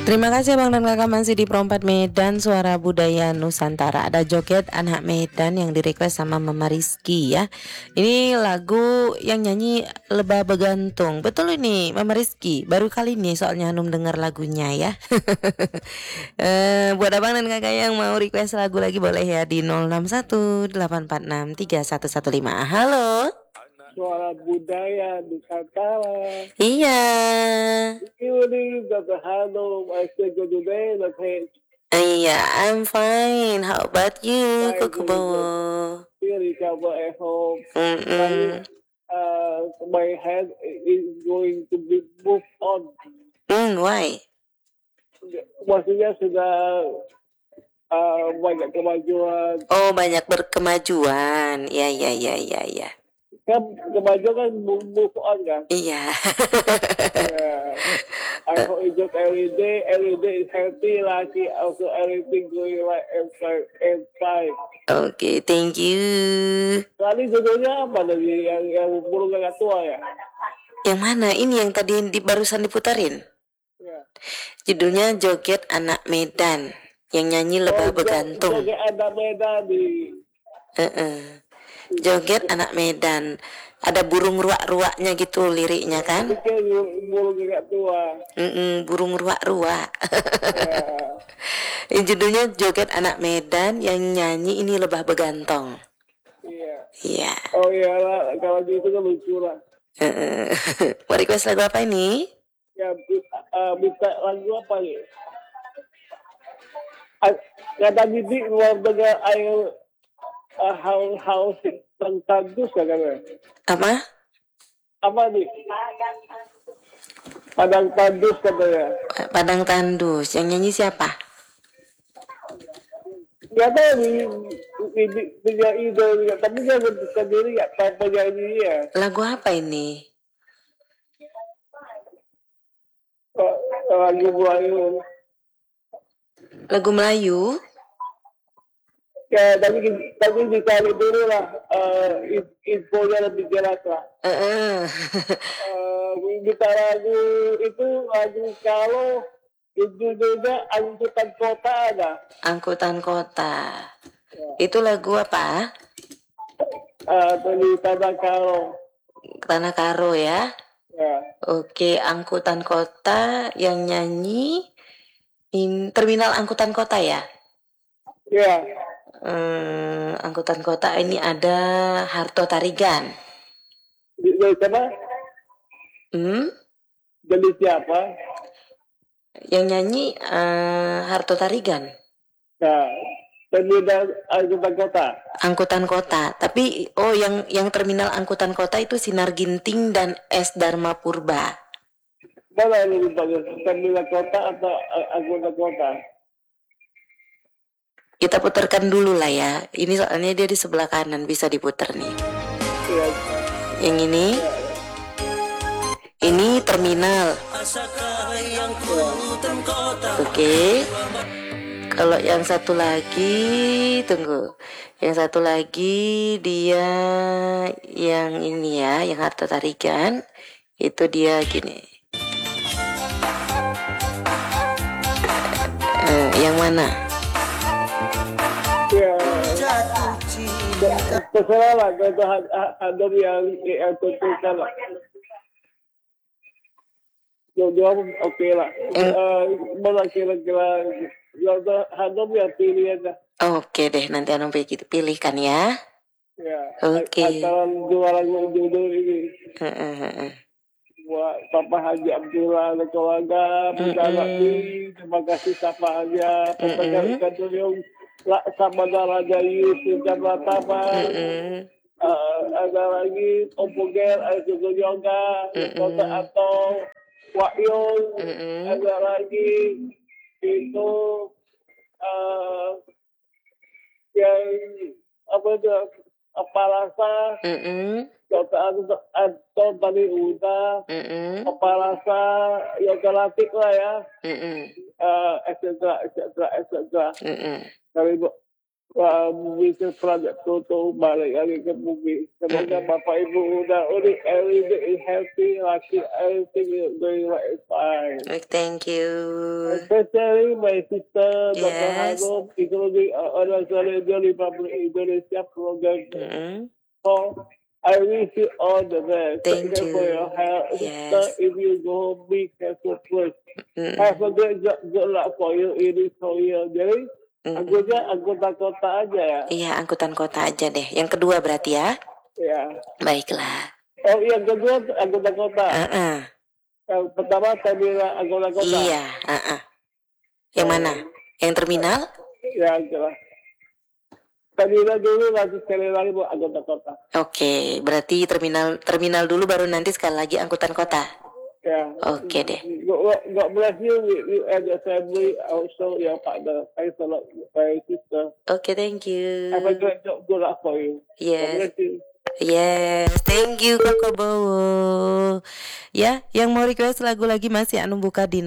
Terima kasih Bang dan Kakak masih di Perompak Medan Suara Budaya Nusantara. Ada joget anak Medan yang direquest sama Mama Rizky ya. Ini lagu yang nyanyi Lebah Begantung. Betul ini Mama Rizky. Baru kali ini soalnya Hanum dengar lagunya ya. Buat abang dan kakak yang mau request lagu lagi boleh ya di 061 846 3115. Halo. Suara Budaya Nusantara. Iya. Evening, Dr. Hanum. I say good day, okay. Iya, I'm fine. How about you, Kukubowo? Here recover at home. Mm-mm. My head is going to be moved on. Why? Maksudnya sudah banyak kemajuan. Oh, banyak berkemajuan. Ya. Kan kemajuan kan move on kan? Iya. I hope it just every day is healthy, lucky, also everything going right and fine. Oke, thank you. Tadi judulnya apa tadi yang burung gagak tua ya? Yang mana? Ini yang tadi barusan diputarin? Ya. Judulnya Joget Anak Medan. Yang nyanyi Lebah Begantung. Joget Anak Medan di. Joget Anak Medan. Ada burung ruak-ruaknya gitu liriknya kan? Burung gagak tua. Burung ruak-ruak. Judulnya Joget Anak Medan, yang nyanyi ini Lebah Begantong. Iya. Oh iyalah, kalau gitu kan lucu lah. Mau request lagu apa ini? Ya, bisa lagu apa nih? Kata Bibi mau dengar air haus tandus ya kan? Apa nih? Padang Tandus katanya. Padang Tandus, yang nyanyi siapa? Gak tahu punya ide, tapi dia sendiri gak tahu penyanyinya. Lagu apa ini? Lagu Melayu. Lagu Melayu? Ya, tapi dicari dulu lah, infonya lebih jelas lah. Kita lagu itu lagu kalau judulnya Angkutan Kota ada. Angkutan Kota. Ya. Itu lagu apa? Dari Tanah Karo. Tanah Karo ya? Ya. Oke, Angkutan Kota yang nyanyi Terminal Angkutan Kota ya? Ya. Angkutan Kota ini ada Harto Tarigan. Dari siapa? Dari siapa? Yang nyanyi Harto Tarigan. Nah, terminal Angkutan Kota. Angkutan Kota. Tapi yang terminal Angkutan Kota itu Sinar Ginting dan S Dharma Purba. Mana yang lebih bagus? Terminal Kota atau Angkutan Kota? Kita putarkan dulu lah ya. Ini soalnya dia di sebelah kanan, bisa diputar nih. Ya. Yang ini. Ya. Ini terminal. Oke. Kalau yang satu lagi, tunggu. Yang satu lagi dia yang ini ya, yang Harta Tarigan. Itu dia gini. Yang mana? Ya. Terserah lah, ada yang tentukan lah. Jawab oke lah. Mana kira-kira Hanum yang pilih aja. Oke deh, nanti Hanum pilihkan ya. Ya. Oke. Antara jualan judul ini. Buat Papa Haji Abdullah dan keluarga, terima kasih siapa aja, pendengar yang Sabada Raja Yusuf dan Ratama. Ada lagi Om Pugel, ada juga Yoga, Kota Atau Wahyu, ada lagi itu yang apa itu Apalasa, Kota Atau Bani Uda, Apalasa, Yoga Latik lah ya, etc. Dari Bisa Project Toto balik lagi ke bumi. Semoga Bapak Ibu udah everything is healthy, lucky, everything is going right fine. Thank you. Especially my sister, Dr. Yes. Hanum, including Organization Republic Indonesia program. So I wish you all the best. Thank you for your health. Yes. Sister, if you go home, be careful first. Have a good luck for you in this whole year. Jadi, angkutan kota aja ya. Iya, angkutan kota aja deh. Yang kedua berarti ya? Iya. Baiklah. Oh, yang kedua angkutan kota. Yang pertama terminal angkutan kota. Iya. Yang mana? Yang terminal? Ya, jelas. Terminal dulu nanti sekali lagi buat angkutan kota. Oke, berarti terminal dulu baru nanti sekali lagi angkutan kota. Ya. Oke deh. God bless you and your family, also your partner. Thanks a lot, my sister. Okay, thank you. Have a great job. Good luck for you. Yes. God bless you. Yes, thank you Koko Bowo. Ya, yang mau request lagu lagi masih anu buka di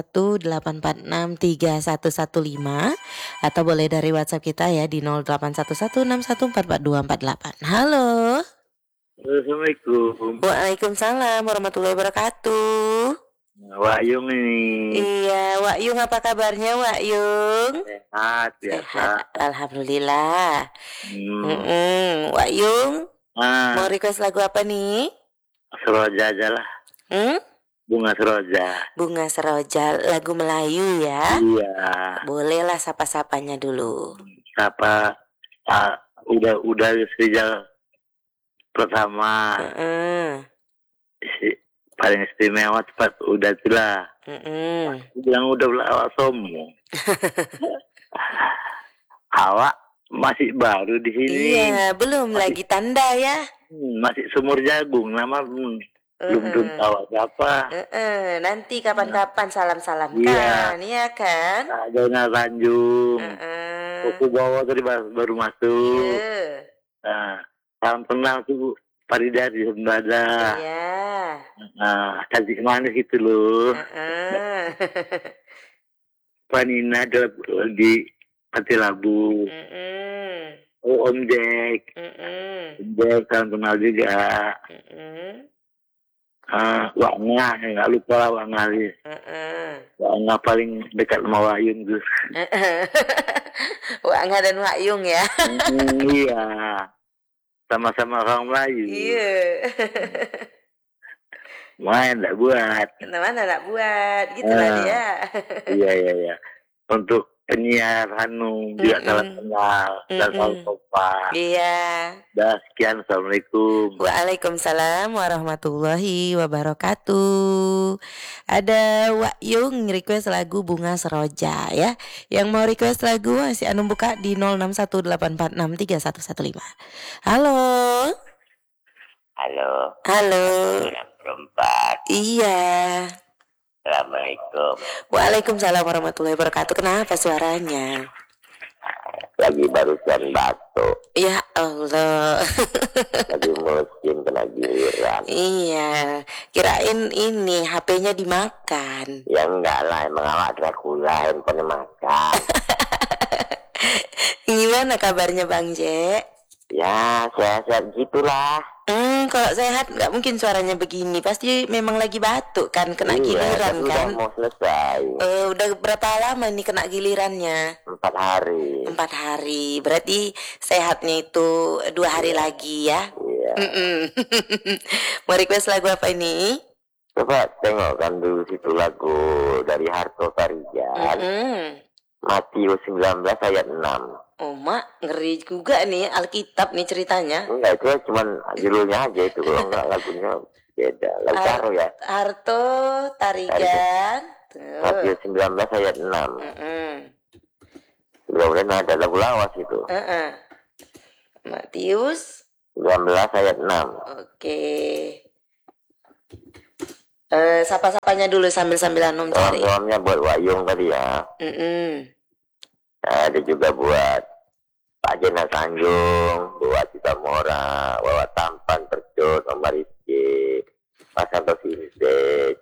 0818463115 atau boleh dari WhatsApp kita ya di 081161444248. Halo. Assalamualaikum. Waalaikumsalam warahmatullahi wabarakatuh. Wak Yung ini. Iya, Wak Yung apa kabarnya Wak Yung? Sehat biasa. Alhamdulillah. Wak Yung, mau request lagu apa nih? Seroja aja lah. Bunga Seroja. Bunga Seroja, lagu Melayu ya? Iya. Bolehlah sapa-sapanya dulu. Sapa? Udah Rizal pertama. Paling istimewa cepat udah lah. Bilang udah awak sombong. Awak masih baru di sini. Iya, belum masih, lagi tanda ya. Masih sumur jagung, nama belum tahu siapa. Nanti kapan-kapan salam-salamkan, iya kan? Ada Tanjung. Aku bawa tadi baru masuk. Nah, salam kenal tuh Farida di Sembada. Iya. Nah, cantik manis gitu loh. Panina di Pati Labu. Oh, Om Jack. Om Jack salam kenal juga. Wak Ngah, nggak lupa lah Wak Ngah. Wak Ngah paling dekat sama Wak Yung tuh. Wak Ngah dan Wak Yung ya. Iya. Sama-sama orang Melayu. Iya. Mana tak buat. Mana tak buat. Gitu lah dia. Iya. Untuk penyiar Hanum juga salam kenal dan salam sopan. Iya. Dah sekian, assalamualaikum. Waalaikumsalam warahmatullahi wabarakatuh. Ada Wak Yung request lagu Bunga Seroja ya. Yang mau request lagu masih anu buka di 0618463115. Halo. Halo. 64. Iya. Assalamualaikum. Waalaikumsalam warahmatullahi wabarakatuh. Kenapa suaranya? Lagi barusan batuk. Ya Allah. Lagi musim kena giliran. Iya. Kirain ini HP-nya dimakan. Ya enggak lah, emang awak Dracula handphone makan. Gimana kabarnya Bang J? Ya sehat-sehat gitulah. Kalau sehat nggak mungkin suaranya begini. Pasti memang lagi batuk kan, kena giliran kan. Udah mau selesai. Udah berapa lama nih kena gilirannya? 4 hari. 4 hari. Berarti sehatnya itu 2 hari lagi ya? Iya. Mau request lagu apa ini? Coba tengokkan dulu situ lagu dari Harto Tarijan. Matius 19 ayat 6. Oh mak, ngeri juga nih Alkitab nih ceritanya. Enggak, itu cuman judulnya aja itu. Kalau enggak lagunya beda. Lagu Caro ya. Harto Tarigan. Matius 19 ayat 6. Kemudian ada lagu lawas itu. Matius 19 ayat 6. Oke. Sapa-sapanya dulu sambil Anum cari. Salam-salamnya buat Wak Yung tadi ya. Ada juga buat Pak Jena Tanjung, buat Cita Mora, Wawa Tampan, Percut, Om Rizky, Mas Santo Sintek,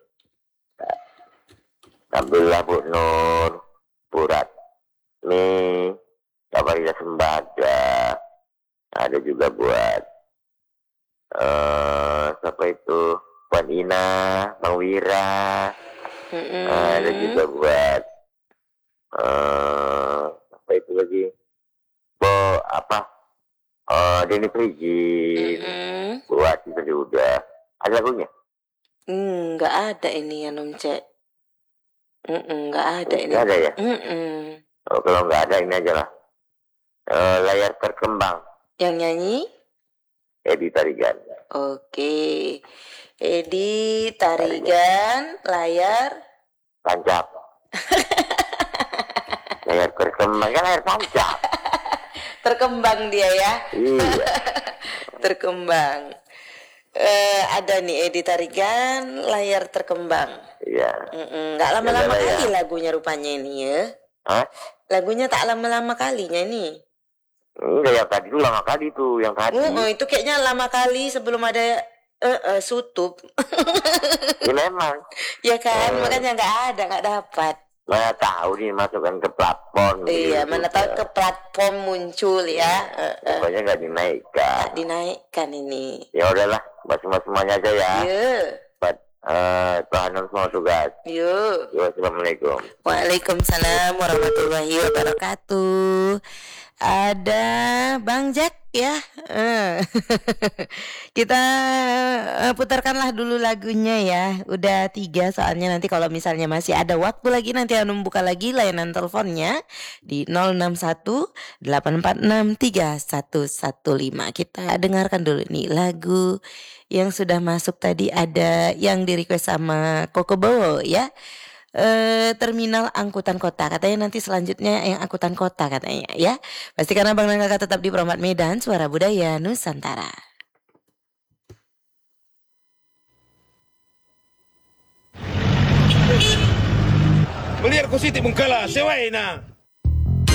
Alhamdulillah Bu Nur, Bu Ratmi, Kabarida Sembada. Ada juga buat siapa itu? Puan Ina, Bang Wira. Ada juga buat apa itu lagi? Denny Prijin. Buat itu udah. Ada lagunya? Nggak ada ini ya Om Cek. Nggak ada ini. Nggak ada ya? Kalau nggak ada ini aja lah. Layar terkembang. Yang nyanyi? Edi Tarigan. Oke. Edi Tarigan, layar tancap. Layar terkembang kan layar tancap. Terkembang dia ya. Iya. Terkembang. Ada nih Edi Tarigan, layar terkembang. Iya. Nggak lama-lama ya, kali lagunya rupanya ini ya. Hah? Lagunya tak lama-lama kalinya nih. Enggak, yang tadi itu lama kali tuh, yang tadi. Itu kayaknya lama kali sebelum ada sutup. Ya memang. Ya kan, makanya nggak dapat. Mana tahu nih masukkan ke platform. Iya, gitu, mana tahu ke platform muncul ya. Pokoknya nggak dinaikkan. Nggak dinaikkan ini. Ya udahlah, semuanya aja ya. Iya. Tuhan semua tugas. Yuk. Assalamualaikum. Waalaikumsalam warahmatullahi wabarakatuh. Ada Bang Jack ya. Kita putarkanlah dulu lagunya ya. Udah 3 soalnya, nanti kalau misalnya masih ada waktu lagi nanti Anum buka lagi layanan teleponnya di 061 846 3115. Kita dengarkan dulu nih lagu yang sudah masuk tadi, ada yang di request sama Koko Bowo ya. Terminal angkutan kota, katanya nanti selanjutnya yang angkutan kota katanya ya. Pastikan Abang dan Kakak tetap di Perompat Medan, Suara Budaya Nusantara. Melihat ku siti mengkala sewaina.